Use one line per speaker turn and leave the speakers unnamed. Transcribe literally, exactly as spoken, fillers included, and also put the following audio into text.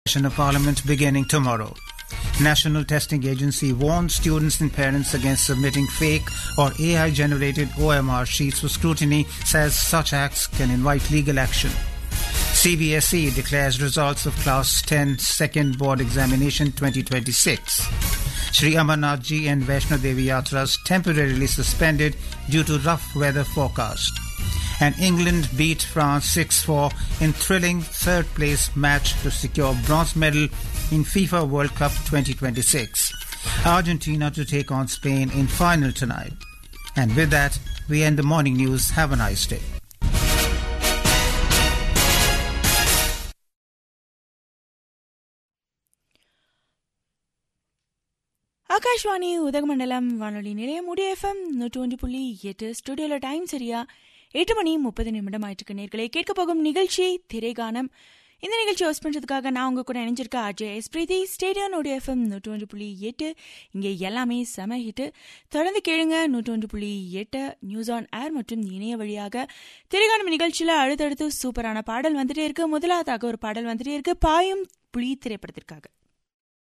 Session of Parliament beginning tomorrow. National Testing Agency warns students and parents against submitting fake or A I-generated O M R sheets for scrutiny, says such acts can invite legal action. C B S E declares results of Class ten Second Board Examination twenty twenty-six. Sri Amarnath Ji and Vaishno Devi Yatras temporarily suspended due to rough weather forecast. And England beat France six four in thrilling third-place match to secure bronze medal in FIFA World Cup twenty twenty-six. Argentina to take on Spain in final tonight. And with that, we end the morning news. Have a nice day.
Akashvani Udhagamandalam வானொலி நிலையம் உடைய FM நூற்றி ஒன்று புள்ளி எட்டு ஸ்டுடியோல time சரியா எட்டு மணி முப்பது நிமிடம் ஆயிட்டு நேர்களை கேட்க போகும் நிகழ்ச்சி திரைகானம். இந்த நிகழ்ச்சி ஹோஸ்ட் பண்றதுக்காக நான் உங்க கூட இணைஞ்சிருக்கேன் அஜய் எஸ் பிரீதி. ஸ்டேடியம் உடைய எஃப்எம் நூற்றி ஒன்று புள்ளி எட்டு இங்கே எல்லாமே செம ஹிட்டு. தொடர்ந்து கேளுங்க நூற்றி ஒன்று புள்ளி எட்டு நியூஸ் ஆன் ஏர் மற்றும் இணைய வழியாக. திரைகானம் நிகழ்ச்சியில அடுத்தடுத்து சூப்பரான பாடல் வந்துட்டே இருக்கு. முதலாவதாக ஒரு பாடல் வந்துட்டே இருக்கு பாயும் புலி திரைப்படத்திற்காக.